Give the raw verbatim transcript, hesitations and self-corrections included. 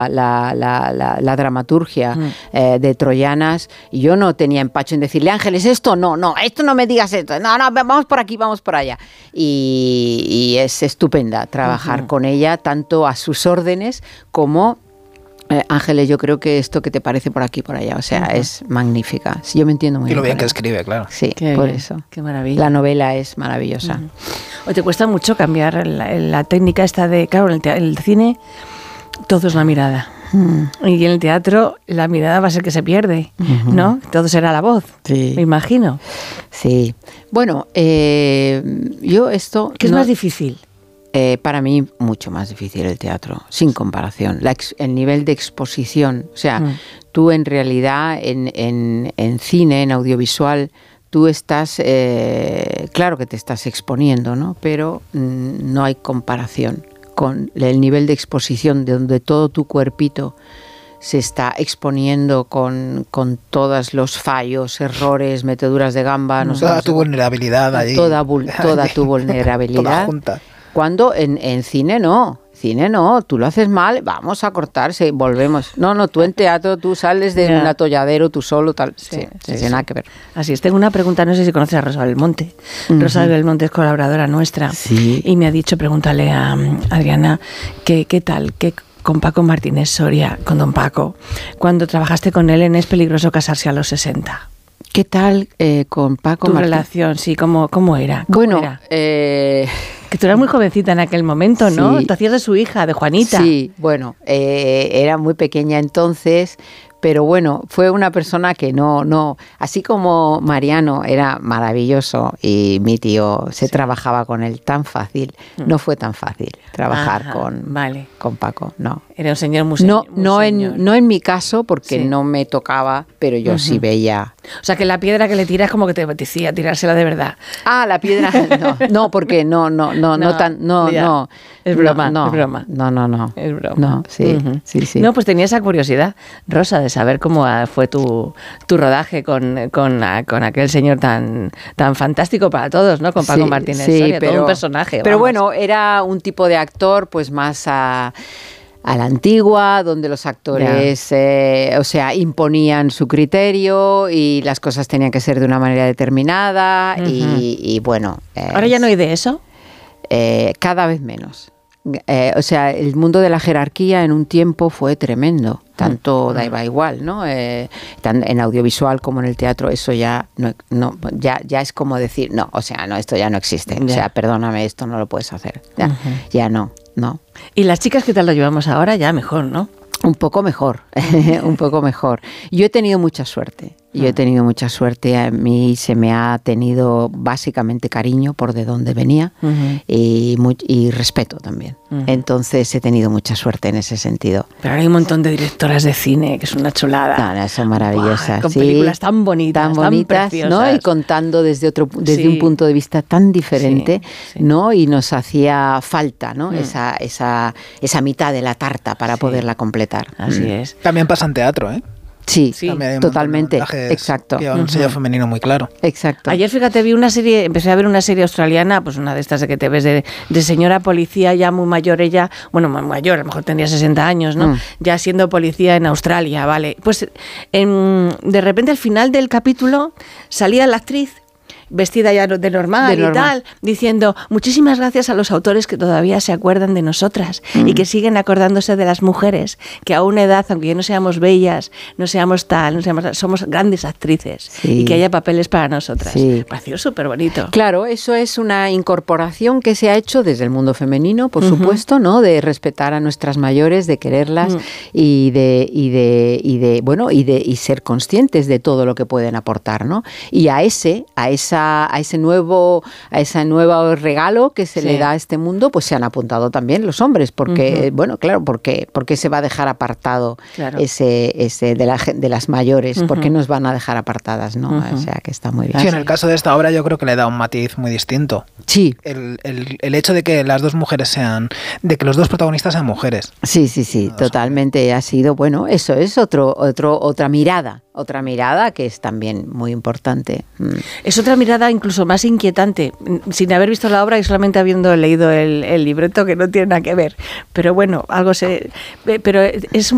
La, la, la, la dramaturgia mm. eh, de Troyanas, y yo no tenía empacho en decirle, Ángeles, esto no, no, esto no me digas esto, no, no, vamos por aquí, vamos por allá. Y, y es estupenda trabajar uh-huh. con ella, tanto a sus órdenes como... Eh, Ángeles, yo creo que esto que te parece por aquí por allá, o sea, uh-huh. es magnífica. Sí, yo me entiendo muy bien. Y lo bien que escribe, claro. Sí, qué por bien, eso. Qué maravilla. La novela es maravillosa. Uh-huh. ¿O te cuesta mucho cambiar la, la técnica esta de, claro, en el, te- el cine todo es la mirada. Uh-huh. Y en el teatro la mirada va a ser que se pierde, uh-huh. ¿no? Todo será la voz, sí. me imagino. Sí. Bueno, eh, yo esto... ¿Qué es no, más difícil? Eh, para mí, mucho más difícil el teatro, sin comparación. La ex, el nivel de exposición, o sea, mm. tú en realidad en, en, en cine, en audiovisual, tú estás, eh, claro que te estás exponiendo, ¿no? Pero mm, no hay comparación con el nivel de exposición de donde todo tu cuerpito se está exponiendo con, con todos los fallos, errores, meteduras de gamba. No toda sé, tu vulnerabilidad allí. Toda, toda tu vulnerabilidad. Toda junta. Cuando en, en cine no, cine no, tú lo haces mal, vamos a cortarse, volvemos. No, no, tú en teatro, tú sales de yeah. un atolladero, tú solo, tal. Sí, sí, sí, sí, nada que ver. Así es, tengo una pregunta, no sé si conoces a Rosa Belmonte. Uh-huh. Rosa Belmonte es colaboradora nuestra. Sí. Y me ha dicho, pregúntale a Adriana, ¿qué, qué tal? ¿Qué con Paco Martínez Soria, con don Paco, cuando trabajaste con él en Es peligroso casarse a los sesenta? ¿Qué tal eh, con Paco tu Martínez? relación, sí, ¿cómo, cómo era? ¿Cómo bueno, era? Eh... que tú eras muy jovencita en aquel momento, ¿no? Sí. Tú hacías de su hija, de Juanita. Sí, bueno, eh, era muy pequeña entonces, pero bueno, fue una persona que no, no, así como Mariano era maravilloso y mi tío se sí. trabajaba con él tan fácil, mm. no fue tan fácil trabajar Ajá, con, vale. con Paco, no. Era un señor muy No, muy no, señor. En, no en mi caso, porque sí. no me tocaba, pero yo uh-huh. sí veía. O sea, que la piedra que le tiras como que te decía tirársela de verdad. Ah, la piedra, no, no, porque no, no, no, no, no tan, no, ya. no. Es broma, no, es broma. No, no, no. Es broma. No, sí, uh-huh. sí, sí. No, pues tenía esa curiosidad, Rosa, de saber cómo fue tu, tu rodaje con, con, con aquel señor tan, tan fantástico para todos, ¿no? Con Paco sí, Martínez sí, Soria, pero, todo un personaje. Pero vamos. bueno, era un tipo de actor, pues más a... a la antigua, donde los actores, eh, o sea, imponían su criterio y las cosas tenían que ser de una manera determinada uh-huh. y, y bueno. Eh, ¿Ahora ya no hay de eso? Eh, cada vez menos. Eh, o sea, el mundo de la jerarquía en un tiempo fue tremendo. Tanto uh-huh. daba igual, ¿no? Eh, tan en audiovisual como en el teatro, eso ya no, no ya, ya es como decir, no, o sea, no, esto ya no existe. Yeah. O sea, perdóname, esto no lo puedes hacer. Ya, uh-huh. ya no. No. ¿Y las chicas qué tal lo llevamos ahora? Ya mejor, ¿no? Un poco mejor, un poco mejor. Yo he tenido mucha suerte. Yo he tenido mucha suerte, a mí se me ha tenido básicamente cariño por de dónde venía uh-huh. y, muy, y respeto también. Uh-huh. Entonces he tenido mucha suerte en ese sentido. Pero ahora hay un montón de directoras de cine, que es una chulada. No, no, son maravillosas. Buah, con sí, películas tan bonitas, tan, bonitas, tan ¿no? Y contando desde otro desde sí. un punto de vista tan diferente, sí, sí. ¿no? Y nos hacía falta, ¿no? Mm. Esa, esa, esa mitad de la tarta para sí. poderla completar. Así mm. es. También pasa en teatro, ¿eh? Sí, sí totalmente, exacto. Que un sello uh-huh. femenino muy claro. Exacto. Ayer, fíjate, vi una serie, empecé a ver una serie australiana, pues una de estas de que te ves de, de señora policía ya muy mayor ella, bueno, muy mayor, a lo mejor tendría sesenta años, ¿no? Mm. Ya siendo policía en Australia, ¿vale? Pues en, de repente al final del capítulo salía la actriz vestida ya de normal, de normal y tal, diciendo muchísimas gracias a los autores que todavía se acuerdan de nosotras mm. y que siguen acordándose de las mujeres, que a una edad, aunque ya no seamos bellas, no seamos tal, no seamos tal, somos grandes actrices sí. y que haya papeles para nosotras. Sí. Me pareció súper bonito. Claro, eso es una incorporación que se ha hecho desde el mundo femenino, por uh-huh. supuesto, ¿no? De respetar a nuestras mayores, de quererlas uh-huh. y de y de y de bueno y de y ser conscientes de todo lo que pueden aportar, ¿no? Y a ese, a esa a ese nuevo a ese nuevo regalo que se sí. le da a este mundo, pues se han apuntado también los hombres, porque uh-huh. bueno, claro, porque porque se va a dejar apartado claro. ese ese de la de las mayores, uh-huh. porque nos van a dejar apartadas, ¿no? Uh-huh. O sea, que está muy bien. Sí, en el caso de esta obra yo creo que le da un matiz muy distinto. Sí. El, el, el hecho de que las dos mujeres sean, de que los dos protagonistas sean mujeres. Sí, sí, sí, no, totalmente ha sido, bueno, eso es otro otro otra mirada. Otra mirada que es también muy importante. Mm. Es otra mirada incluso más inquietante, sin haber visto la obra y solamente habiendo leído el, el libreto, que no tiene nada que ver. Pero bueno, algo se... Pero es,